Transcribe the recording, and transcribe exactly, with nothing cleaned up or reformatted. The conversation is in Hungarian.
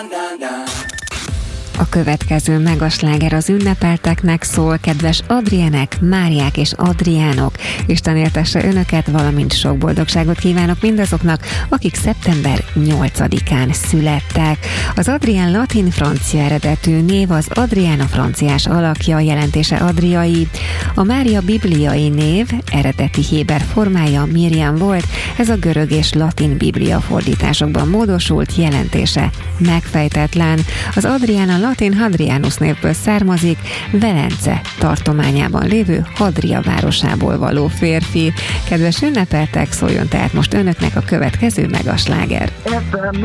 A következő megasláger az ünnepelteknek szól, kedves Adrienek, Máriák és Adriánok. Isten éltesse önöket, valamint sok boldogságot kívánok mindazoknak, akik szeptember nyolcadikán születtek. Az Adrián latin-francia eredetű név, az Adriana franciás alakja, jelentése adriai. A Mária bibliai név, eredeti héber formája Miriam volt, ez a görög és latin biblia fordításokban módosult, jelentése megfejtetlen. Az Adriana latin Hadrianus névből származik, Velence tartományában lévő Hadria városából való férfi. Kedves ünnepeltek, szóljon tehát most önöknek a következő megasláger.